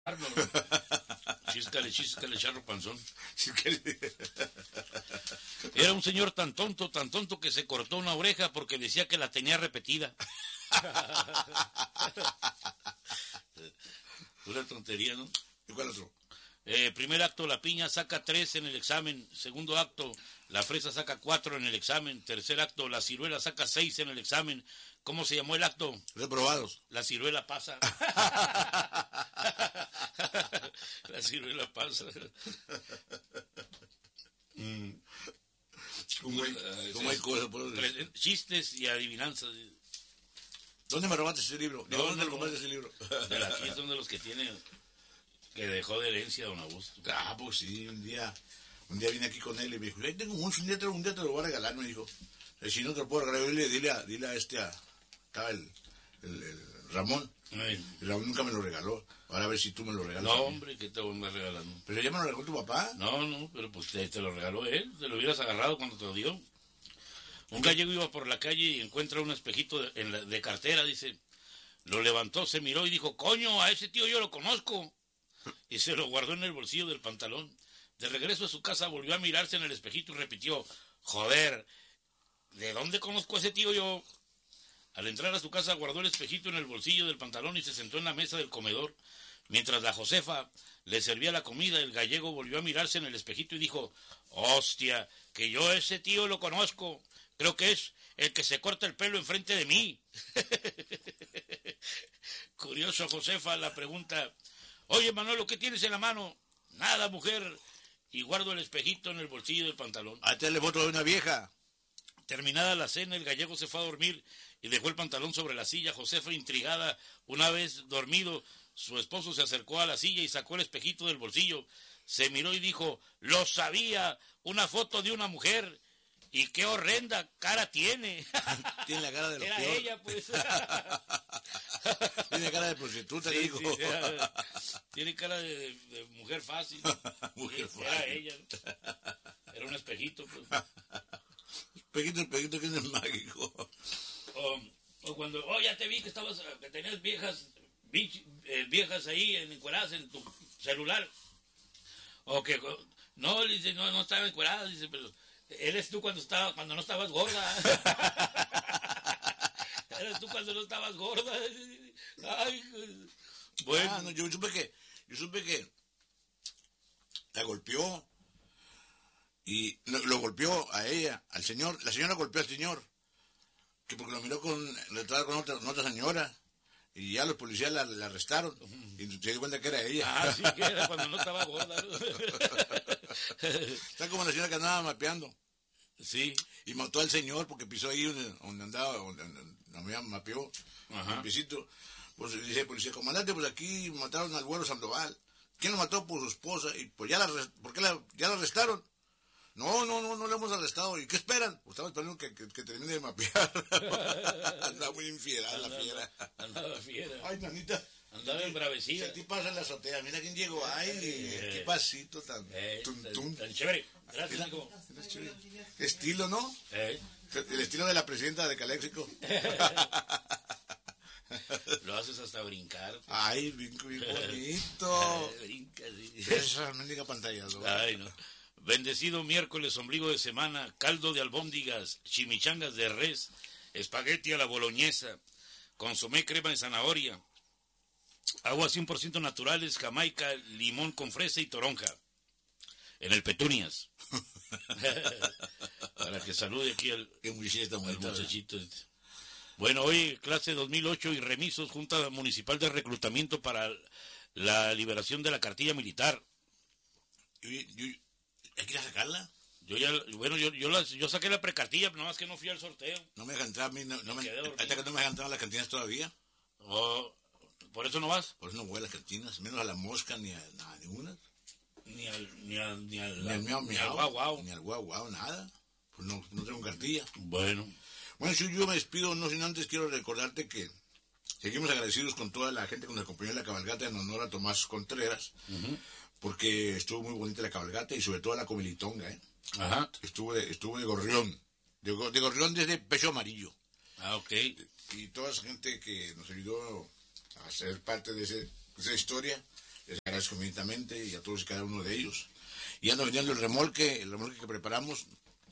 Chíscale, chíscale, charro panzón. Era un señor tan tonto que se cortó una oreja porque decía que la tenía repetida. Pura tontería, ¿no? ¿Y cuál otro? Primer acto, la piña saca 3 en el examen. Segundo acto, la fresa saca 4 en el examen. Tercer acto, la ciruela saca 6 en el examen. ¿Cómo se llamó el acto? Reprobados. La ciruela pasa. La ciruela pasa. ¿Cómo hay cosas? Chistes y adivinanzas. ¿Dónde me robaste ese libro? No, ¿Dónde no, lo compraste ese libro? De la aquí son de los que tiene, que dejó de herencia don Augusto. Ah, pues sí, un día vine aquí con él y me dijo, ay, tengo mucho, un día te lo voy a regalar, me dijo. Si no te lo puedo regalar, dile a estaba el Ramón. Ay. Y Ramón nunca me lo regaló. Ahora a ver si tú me lo regalas. No, hombre, ¿qué te voy a regalar? Pero ya me lo regaló tu papá. No, pero pues te lo regaló él, te lo hubieras agarrado cuando te lo dio. Un gallego iba por la calle y encuentra un espejito de cartera, dice, lo levantó, se miró y dijo, coño, a ese tío yo lo conozco. Y se lo guardó en el bolsillo del pantalón. De regreso a su casa volvió a mirarse en el espejito y repitió, joder, ¿de dónde conozco a ese tío yo? Al entrar a su casa guardó el espejito en el bolsillo del pantalón y se sentó en la mesa del comedor. Mientras la Josefa le servía la comida, el gallego volvió a mirarse en el espejito y dijo, hostia, que yo a ese tío lo conozco. Creo que es el que se corta el pelo enfrente de mí. Curioso, Josefa, la pregunta, oye, Manolo, ¿qué tienes en la mano? Nada, mujer. Y guardo el espejito en el bolsillo del pantalón. A te le foto de una vieja. Terminada la cena, el gallego se fue a dormir y dejó el pantalón sobre la silla. Josefa, intrigada, una vez dormido, su esposo se acercó a la silla y sacó el espejito del bolsillo. Se miró y dijo, lo sabía, una foto de una mujer. Y qué horrenda cara tiene. Tiene la cara de lo Era peor. ella, pues. Tiene cara de prostituta, Sí, digo. sí, tiene cara de mujer fácil. Mujer Era fácil. ella. Era un espejito, pues. Espejito que es mágico. O cuando, ya te vi que tenías viejas ahí encueradas en tu celular. O que, no, dice, no estaba encuerada, dice, pero eres tú cuando no estabas gorda. Eres tú cuando no estabas gorda. Ay, bueno. No, yo supe que la golpeó y lo golpeó a ella, al señor. La señora golpeó al señor, que porque lo miró retrasado con otra señora. Y ya los policías la arrestaron y se dio cuenta que era ella. Ah, sí, que era cuando no estaba gorda. Está como la señora que andaba mapeando. Sí. Y mató al señor porque pisó ahí donde andaba, donde mapeó. Ajá. Un pisito. Pues dice el policía, comandante, pues aquí mataron al güero Sandoval. ¿Quién lo mató? Por su esposa. Y pues ya la arrestaron. No la hemos arrestado. ¿Y qué esperan? Pues estamos esperando que termine de mapear. Andaba muy infiel la fiera. Andaba fiera. Ay, nanita. Andaba embravecida. Si a ti pasa en la azotea, mira quién llegó. Ay, qué pasito tan tan chévere. Gracias, hijo. Estilo, ¿no? El estilo de la presidenta de Caléxico. Lo haces hasta brincar. Pues. Ay, bien bonito. Brinca, sí. Esa mendiga pantalla. ¿No? Ay, no. Bendecido miércoles, ombligo de semana, caldo de albóndigas, chimichangas de res, espagueti a la boloñesa, consomé crema de zanahoria, aguas 100% naturales, jamaica, limón con fresa y toronja. En el Petunias. Para que salude aquí al muchachito. Bueno, hoy clase 2008 y remisos, Junta Municipal de Reclutamiento para la liberación de la cartilla militar. ¿Hay que ir a sacarla? Yo saqué la precartilla, pero nomás que no fui al sorteo. No me dejan entrar a mí, ahorita que no me dejan entrar a las cantinas todavía. ¿Por eso no vas? Por eso no voy a las cantinas, menos a la mosca ni a ninguna. Ni al guau guau. Ni al guau guau, nada. Pues no tengo cartilla. Bueno, si yo me despido, no sin antes quiero recordarte que seguimos agradecidos con toda la gente que nos acompañó en la cabalgata en honor a Tomás Contreras, porque estuvo muy bonita la cabalgata y sobre todo la comilitonga, Ajá. Estuvo de gorrión, de gorrión desde pecho amarillo. Ah, ok. Y toda esa gente que nos ayudó a ser parte de esa historia, Les agradezco infinitamente y a todos y cada uno de ellos. Y ando vendiendo el remolque que preparamos.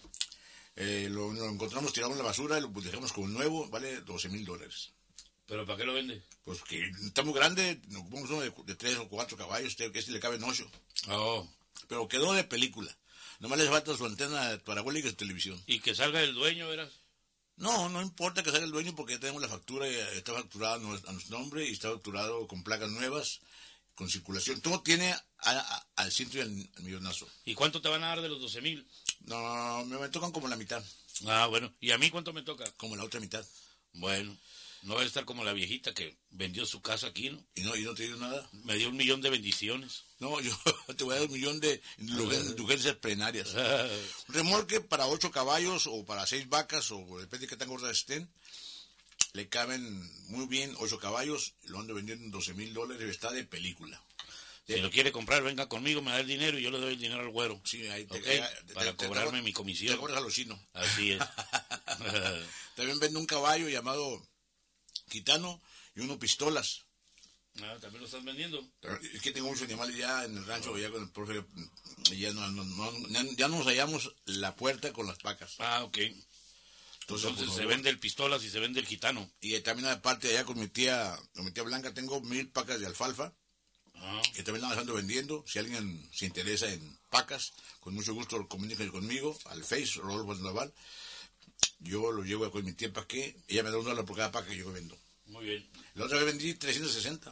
Lo encontramos tirado en la basura y lo dejamos como nuevo, vale $12,000. ¿Pero para qué lo vende? Pues que está muy grande, nos ponemos uno de 3 o 4 caballos, que este le caben 8. Oh. Pero quedó de película. Nomás les falta su antena parabólica de televisión. ¿Y que salga el dueño, verás? No importa que salga el dueño porque ya tenemos la factura, está facturada a nuestro nombre y está facturado con placas nuevas, con circulación. Todo tiene al ciento y al millonazo. ¿Y cuánto te van a dar de los 12,000? No, me tocan como la mitad. Ah, bueno. ¿Y a mí cuánto me toca? Como la otra mitad. Bueno, no va a estar como la viejita que vendió su casa aquí, ¿no? ¿Y no te dio nada? Me dio 1,000,000 de bendiciones. No, yo te voy a dar 1,000,000 de urgencias plenarias. Un remolque para 8 caballos o para 6 vacas, o depende de qué tan gordas estén. Le caben muy bien 8 caballos, lo ando vendiendo en $12,000, está de película. Si lo quiere comprar, venga conmigo, me da el dinero y yo le doy el dinero al güero. Sí, ahí para cobrarme mi comisión. Te cobras a los chinos. Así es. También vendo un caballo llamado Gitano y uno pistolas. Ah, ¿también lo estás vendiendo? Es que tengo muchos animales ya en el rancho, ya con el profe, ya nos hallamos la puerta con las pacas. Ah, ok. Entonces se vende el pistolas y se vende el gitano. Y también aparte allá con mi tía Blanca tengo 1,000 pacas de alfalfa. Que también la ando vendiendo. Si alguien se interesa en pacas, con mucho gusto comuníquense conmigo al Face Rodolfo Naval. Yo lo llevo con mi tía para que ella me da $1 por cada paca que yo vendo. Muy bien. La otra vez vendí 360.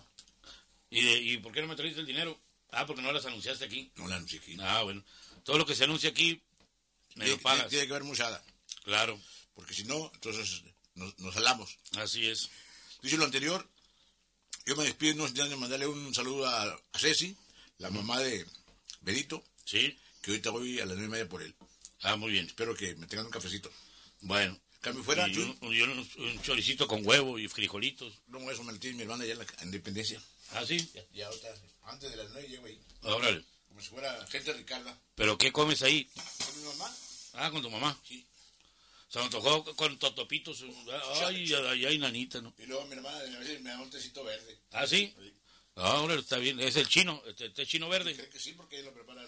¿Y por qué no me trajiste el dinero? Ah, porque no las anunciaste aquí. No las anuncié aquí. Ah, bueno. Todo lo que se anuncia aquí me lo pagas. Tiene que haber muchada. Claro. Porque si no, entonces nos salamos. Así es. Dicho lo anterior, yo me despido, no sin antes mandarle un saludo a Ceci, la mamá de Benito. Sí. Que ahorita voy a las 9:30 por él. Ah, muy bien. Espero que me tengan un cafecito. Bueno. Cambio fuera. Y un choricito con huevo y frijolitos. No, eso me lo tiene mi hermana allá en la Independencia. ¿Ah, sí? Ya ahorita, antes de las 9 llego ahí. Órale. Como si fuera gente Ricarda. ¿Pero qué comes ahí? ¿Con mi mamá? Ah, ¿con tu mamá? Sí. Se me antojó con totopitos. Ay, nanita, ¿no? Y luego mi hermana a veces me da un tecito verde. ¿Ah, sí? Ahora está bien. Es el chino, este chino verde. Creo que sí, porque él lo prepara.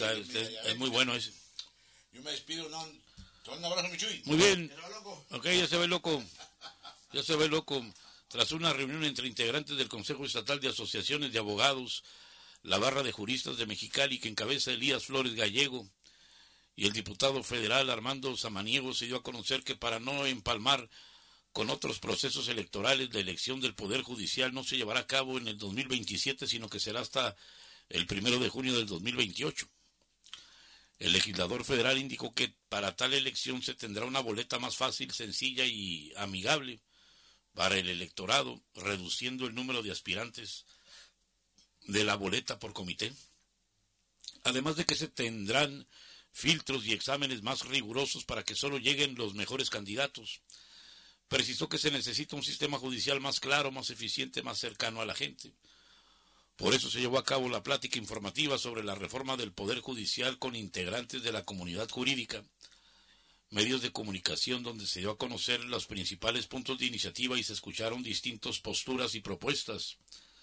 Es muy bueno ese. Yo me despido, no. Te mando un abrazo, mi Chuy. Muy bien. ¿Ya se va, loco? Ok, ya se ve loco. Ya se ve loco. Tras una reunión entre integrantes del Consejo Estatal de Asociaciones de Abogados, la Barra de Juristas de Mexicali, que encabeza Elías Flores Gallego, y el diputado federal Armando Samaniego, se dio a conocer que para no empalmar con otros procesos electorales, la elección del Poder Judicial no se llevará a cabo en el 2027, sino que será hasta el 1 de junio del 2028. El legislador federal indicó que para tal elección se tendrá una boleta más fácil, sencilla y amigable para el electorado, reduciendo el número de aspirantes de la boleta por comité. Además de que se tendrán filtros y exámenes más rigurosos para que solo lleguen los mejores candidatos. Precisó que se necesita un sistema judicial más claro, más eficiente, más cercano a la gente. Por eso se llevó a cabo la plática informativa sobre la reforma del Poder Judicial con integrantes de la comunidad jurídica, medios de comunicación donde se dio a conocer los principales puntos de iniciativa y se escucharon distintas posturas y propuestas.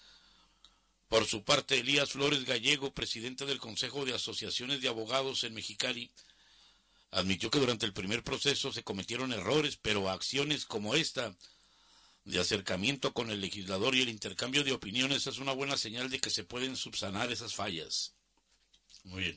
Por su parte, Elías Flores Gallego, presidente del Consejo de Asociaciones de Abogados en Mexicali, admitió que durante el primer proceso se cometieron errores, pero acciones como esta, de acercamiento con el legislador y el intercambio de opiniones, es una buena señal de que se pueden subsanar esas fallas. Muy bien.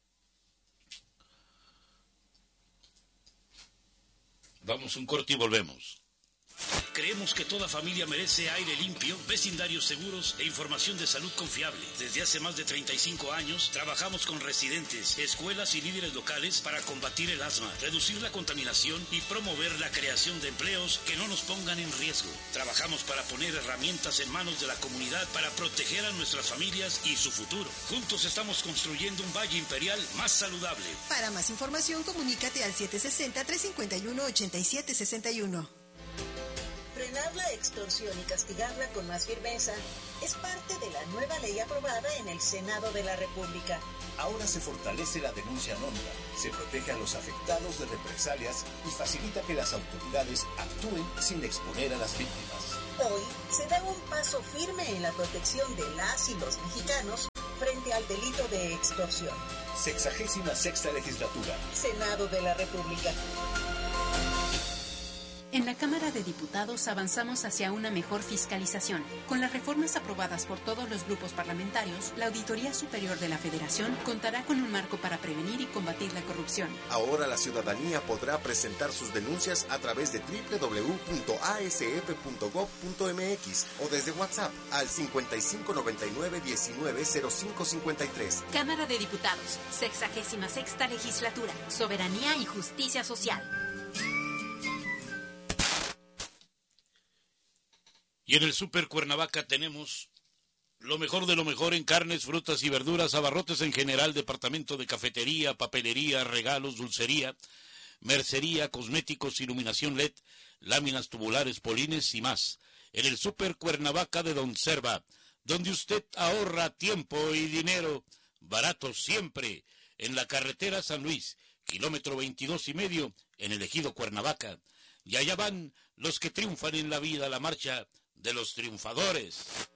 Vamos un corte y volvemos. Creemos que toda familia merece aire limpio, vecindarios seguros e información de salud confiable. Desde hace más de 35 años trabajamos con residentes, escuelas y líderes locales para combatir el asma, reducir la contaminación y promover la creación de empleos que no nos pongan en riesgo. Trabajamos para poner herramientas en manos de la comunidad para proteger a nuestras familias y su futuro. Juntos estamos construyendo un Valle Imperial más saludable. Para más información, comunícate al 760-351-8761. Frenar la extorsión y castigarla con más firmeza es parte de la nueva ley aprobada en el Senado de la República. Ahora se fortalece la denuncia anónima, se protege a los afectados de represalias y facilita que las autoridades actúen sin exponer a las víctimas. Hoy se da un paso firme en la protección de las y los mexicanos frente al delito de extorsión. 66ª legislatura. Senado de la República. En la Cámara de Diputados avanzamos hacia una mejor fiscalización. Con las reformas aprobadas por todos los grupos parlamentarios, la Auditoría Superior de la Federación contará con un marco para prevenir y combatir la corrupción. Ahora la ciudadanía podrá presentar sus denuncias a través de www.asf.gov.mx o desde WhatsApp al 5599-190553. Cámara de Diputados, 66ª Legislatura, Soberanía y Justicia Social. Y en el Super Cuernavaca tenemos lo mejor de lo mejor en carnes, frutas y verduras, abarrotes en general, departamento de cafetería, papelería, regalos, dulcería, mercería, cosméticos, iluminación LED, láminas tubulares, polines y más. En el Super Cuernavaca de Don Serva, donde usted ahorra tiempo y dinero, barato siempre, en la carretera San Luis, kilómetro 22.5, en el ejido Cuernavaca. Y allá van los que triunfan en la vida, la marcha de los triunfadores.